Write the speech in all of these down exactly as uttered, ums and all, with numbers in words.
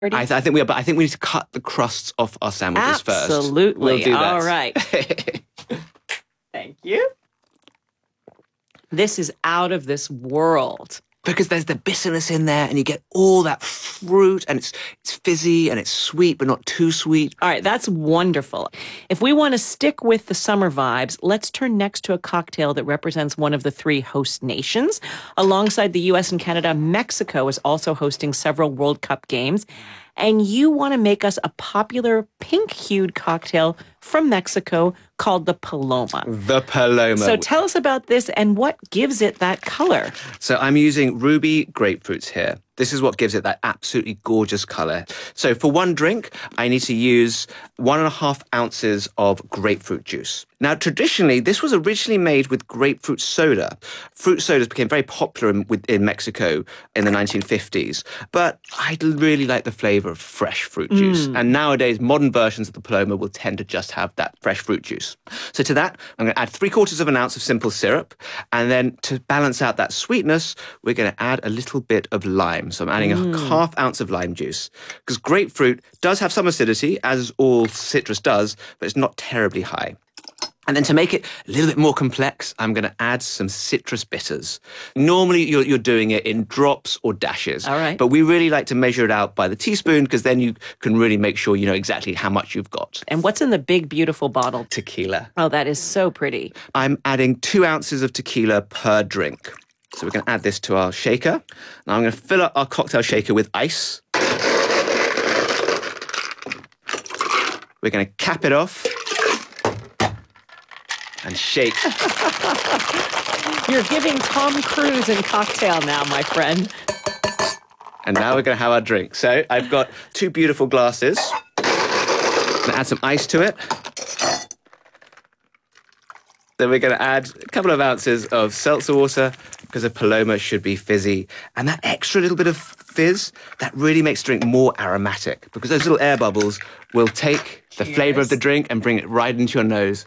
I, th- I think we are, but I think we need to cut the crusts off our sandwiches first. Absolutely. We'll do that. All right. Thank you. This is out of this world. Because there's the bitterness in there, and you get all that fruit, and it's it's fizzy, and it's sweet, but not too sweet. All right, that's wonderful. If we want to stick with the summer vibes, let's turn next to a cocktail that represents one of the three host nations. Alongside the U S and Canada, Mexico is also hosting several World Cup games. And you want to make us a popular pink-hued cocktail from Mexico called the Paloma. The Paloma. So tell us about this and what gives it that color. So I'm using ruby grapefruits here. This is what gives it that absolutely gorgeous color. So for one drink, I need to use one and a half ounces of grapefruit juice. Now, traditionally, this was originally made with grapefruit soda. Fruit sodas became very popular in, with, in Mexico in the nineteen fifties, but I really like the flavor of fresh fruit juice. Mm. And nowadays, modern versions of the Paloma will tend to just have that fresh fruit juice. So to that, I'm going to add three quarters of an ounce of simple syrup. And then to balance out that sweetness, we're going to add a little bit of lime. So I'm adding mm. a half ounce of lime juice. Because grapefruit does have some acidity, as all citrus does, but it's not terribly high. And then to make it a little bit more complex, I'm going to add some citrus bitters. Normally, you're, you're doing it in drops or dashes. All right. But we really like to measure it out by the teaspoon, because then you can really make sure you know exactly how much you've got. And what's in the big, beautiful bottle? Tequila. Oh, that is so pretty. I'm adding two ounces of tequila per drink. So we're going to add this to our shaker. Now I'm going to fill up our cocktail shaker with ice. We're going to cap it off and shake. You're giving Tom Cruise in cocktail now, my friend. And now we're going to have our drink. So I've got two beautiful glasses. I'm going to add some ice to it. Then we're going to add a couple of ounces of seltzer water, because a Paloma should be fizzy. And that extra little bit of fizz, that really makes the drink more aromatic, because those little air bubbles will take the Cheers. flavour of the drink and bring it right into your nose.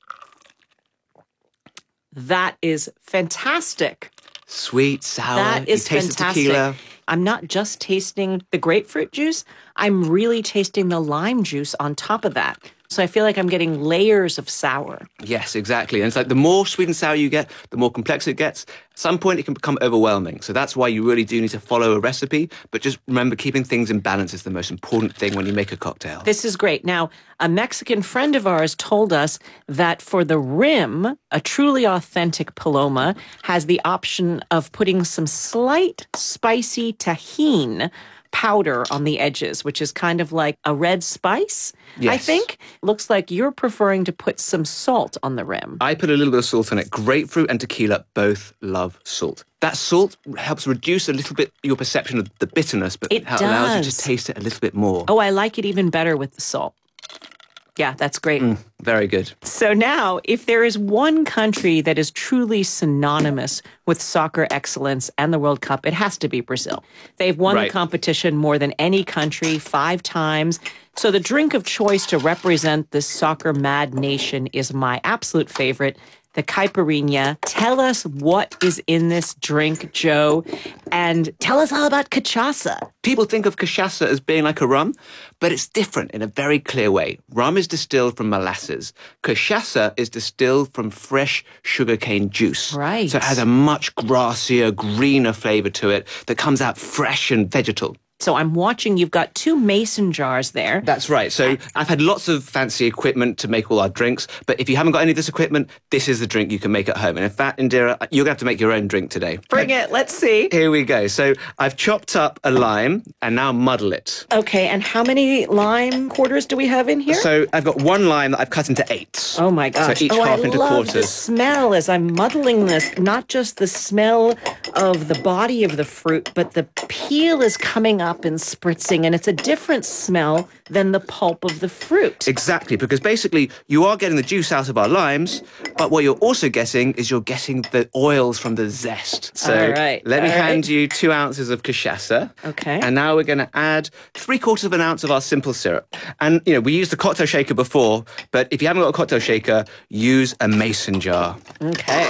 That is fantastic. Sweet, sour. That is you taste fantastic. The tequila. I'm not just tasting the grapefruit juice. I'm really tasting the lime juice on top of that. So I feel like I'm getting layers of sour. Yes, exactly. And it's like the more sweet and sour you get, the more complex it gets. At some point, it can become overwhelming. So that's why you really do need to follow a recipe. But just remember, keeping things in balance is the most important thing when you make a cocktail. This is great. Now, a Mexican friend of ours told us that for the rim, a truly authentic Paloma has the option of putting some slight spicy tahini powder on the edges, which is kind of like a red spice, yes. I think. Looks like you're preferring to put some salt on the rim. I put a little bit of salt on it. Grapefruit and tequila both love salt. That salt helps reduce a little bit your perception of the bitterness, but it allows does. you to taste it a little bit more. Oh, I like it even better with the salt. Yeah, that's great. Mm, very good. So now, if there is one country that is truly synonymous with soccer excellence and the World Cup, it has to be Brazil. They've won right. the competition more than any country, five times. So the drink of choice to represent this soccer-mad nation is my absolute favorite, the caipirinha. Tell us what is in this drink, Joe, and tell us all about cachaça. People think of cachaça as being like a rum, but it's different in a very clear way. Rum is distilled from molasses. Cachaça is distilled from fresh sugarcane juice. Right. So it has a much grassier, greener flavour to it that comes out fresh and vegetal. So I'm watching, you've got two mason jars there. That's right. So I've had lots of fancy equipment to make all our drinks, but if you haven't got any of this equipment, this is the drink you can make at home. And in fact, Indira, you're going to have to make your own drink today. Bring it. Let's see. Here we go. So I've chopped up a lime and now muddle it. Okay, and how many lime quarters do we have in here? So I've got one lime that I've cut into eight. Oh my gosh. So each oh, half I into love quarters. The smell as I'm muddling this, not just the smell of the body of the fruit, but the peel is coming up and spritzing. And it's a different smell than the pulp of the fruit. Exactly, because basically you are getting the juice out of our limes, but what you're also getting is you're getting the oils from the zest. So all right, let me all hand right. you two ounces of cachaça. Okay. And now we're going to add three quarters of an ounce of our simple syrup. And, you know, we used the cocktail shaker before, but if you haven't got a cocktail shaker, use a mason jar. Okay.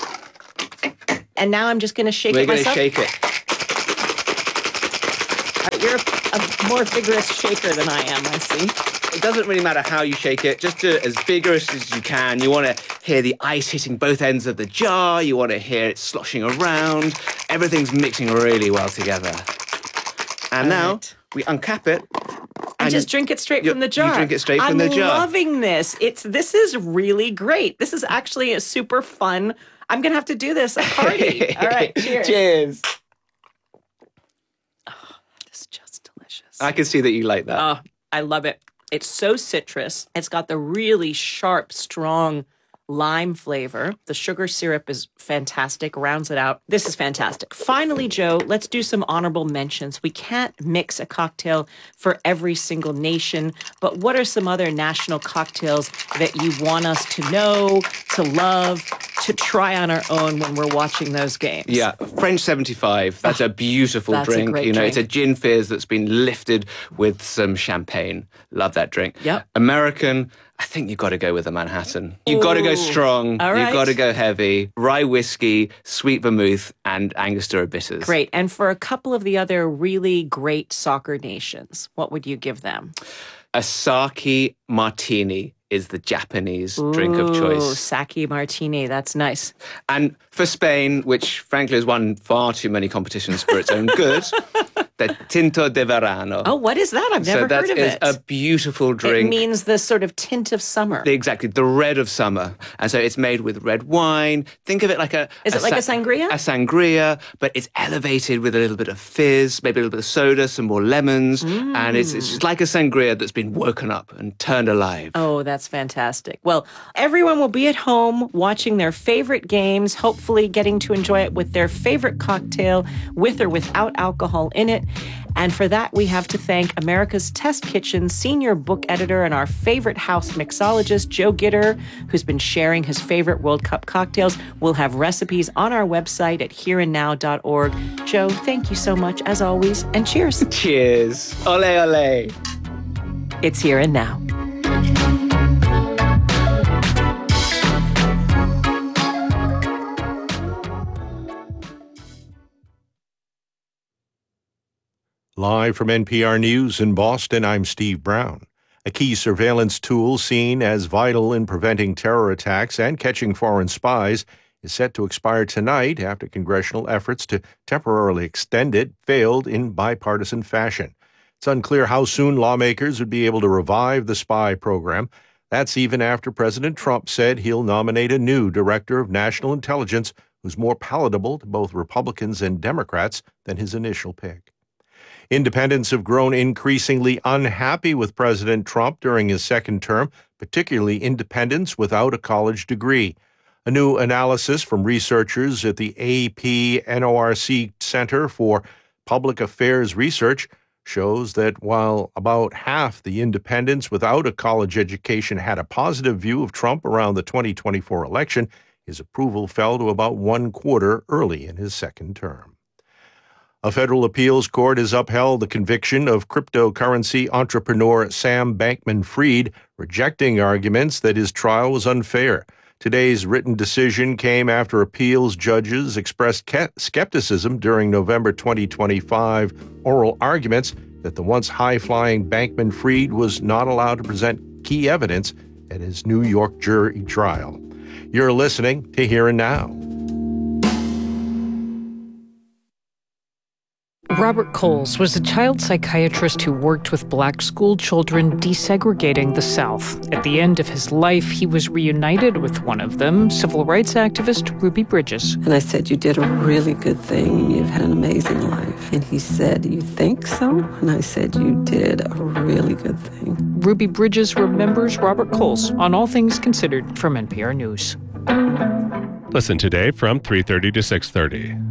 And now I'm just going to shake we're it myself. We're going to shake it. You're a, a more vigorous shaker than I am, I see. It doesn't really matter how you shake it. Just do it as vigorous as you can. You want to hear the ice hitting both ends of the jar. You want to hear it sloshing around. Everything's mixing really well together. And All now right. we uncap it. And, and just drink it straight from the jar. You drink it straight I'm from the jar. I'm loving this. It's This is really great. This is actually a super fun. I'm going to have to do this at a party. All right, cheers. Cheers. Oh, that is just delicious. I can see that you like that. Oh, I love it. It's so citrus. It's got the really sharp, strong lime flavor. The sugar syrup is fantastic, rounds it out. This is fantastic. Finally, Joe, let's do some honorable mentions. We can't mix a cocktail for every single nation, but what are some other national cocktails that you want us to know, to love, to try on our own when we're watching those games? Yeah, French seventy-five. That's oh, a beautiful that's drink. A great you know, drink. It's a gin fizz that's been lifted with some champagne. Love that drink. Yep. American, I think you've got to go with a Manhattan. You've got to go strong. All right. You've got to go heavy. Rye whiskey, sweet vermouth, and Angostura bitters. Great. And for a couple of the other really great soccer nations, what would you give them? A sake martini is the Japanese Ooh, drink of choice. Sake martini, that's nice. And for Spain, which frankly has won far too many competitions for its own good, the Tinto de Verano. Oh, what is that? I've never so heard of it. That is a beautiful drink. It means the sort of tint of summer. Exactly, the red of summer. And so it's made with red wine. Think of it like a... Is a it like sa- a sangria? A sangria, but it's elevated with a little bit of fizz, maybe a little bit of soda, some more lemons. Mm. And it's, it's just like a sangria that's been woken up and turned alive. Oh, that's fantastic. Well, everyone will be at home watching their favorite games, hopefully getting to enjoy it with their favorite cocktail, with or without alcohol in it. And for that, we have to thank America's Test Kitchen senior book editor and our favorite house mixologist, Joe Gitter, who's been sharing his favorite World Cup cocktails. We'll have recipes on our website at here and now dot org. Joe, thank you so much, as always, and cheers. Cheers. Ole, ole. It's Here and Now. Live from N P R News in Boston, I'm Steve Brown. A key surveillance tool seen as vital in preventing terror attacks and catching foreign spies is set to expire tonight after congressional efforts to temporarily extend it failed in bipartisan fashion. It's unclear how soon lawmakers would be able to revive the spy program. That's even after President Trump said he'll nominate a new director of national intelligence who's more palatable to both Republicans and Democrats than his initial pick. Independents have grown increasingly unhappy with President Trump during his second term, particularly independents without a college degree. A new analysis from researchers at the A P N O R C Center for Public Affairs Research shows that while about half the independents without a college education had a positive view of Trump around the twenty twenty-four election, his approval fell to about one quarter early in his second term. A federal appeals court has upheld the conviction of cryptocurrency entrepreneur Sam Bankman-Fried, rejecting arguments that his trial was unfair. Today's written decision came after appeals judges expressed ke- skepticism during November twenty twenty-five oral arguments that the once high-flying Bankman-Fried was not allowed to present key evidence at his New York jury trial. You're listening to Here and Now. Robert Coles was a child psychiatrist who worked with black school children desegregating the South. At the end of his life, he was reunited with one of them, civil rights activist Ruby Bridges. And I said, "You did a really good thing. You've had an amazing life." And he said, "You think so?" And I said, "You did a really good thing." Ruby Bridges remembers Robert Coles on All Things Considered from N P R News. Listen today from three thirty to six thirty.